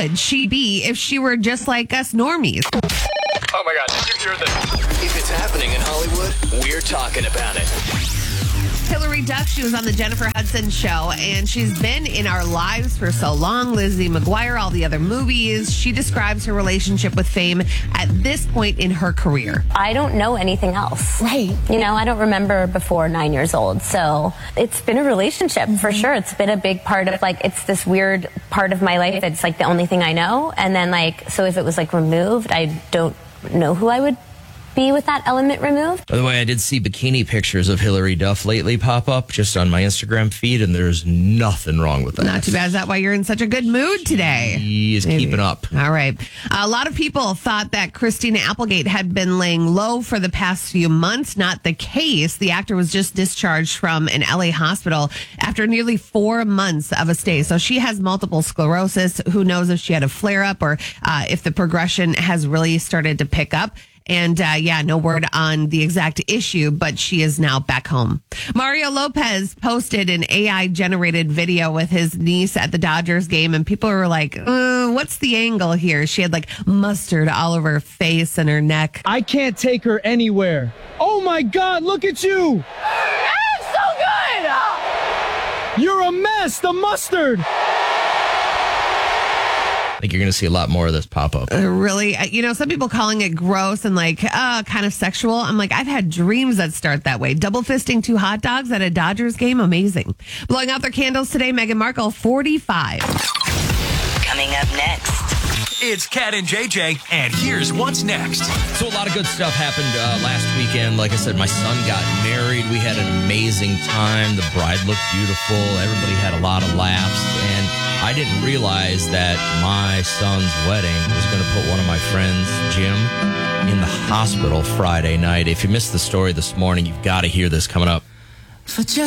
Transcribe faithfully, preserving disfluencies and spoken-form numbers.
would she be if she were just like us normies? Oh my God, did you hear this? If it's happening in Hollywood, we're talking about it. Hilary Duff, she was on the Jennifer Hudson show, and she's been in our lives for so long. Lizzie McGuire, all the other movies. She describes her relationship with fame at this point in her career. I don't know anything else. Right. You know, I don't remember before nine years old. So it's been a relationship for sure. It's been a big part of, like, it's this weird part of my life that's like the only thing I know. And then, like, so if it was like removed, I don't know who I would be with that element removed. By the way, I did see bikini pictures of Hilary Duff lately pop up just on my Instagram feed, and there's nothing wrong with that. Not too bad. Is that why you're in such a good mood today? He is Maybe. keeping up. All right. A lot of people thought that Christina Applegate had been laying low for the past few months. Not the case. The actor was just discharged from an L A hospital after nearly four months of a stay. So she has multiple sclerosis. Who knows if she had a flare up or uh, if the progression has really started to pick up. And uh, yeah, no word on the exact issue, but she is now back home. Mario Lopez posted an A I generated video with his niece at the Dodgers game, and people were like, uh, what's the angle here? She had like mustard all over her face and her neck. I can't take her anywhere. Oh my God, look at you. I'm so good. You're a mess, the mustard. I think you're going to see a lot more of this pop up. Uh, really? Uh, You know, some people calling it gross and like, uh, kind of sexual. I'm like, I've had dreams that start that way. Double fisting two hot dogs at a Dodgers game. Amazing. Blowing out their candles today, Meghan Markle, forty-five. Coming up next. It's Kat and J J, and here's what's next. So a lot of good stuff happened uh, last weekend. Like I said, my son got married. We had an amazing time. The bride looked beautiful. Everybody had a lot of laughs. And I didn't realize that my son's wedding was going to put one of my friends, Jim, in the hospital Friday night. If you missed the story this morning, you've got to hear this coming up.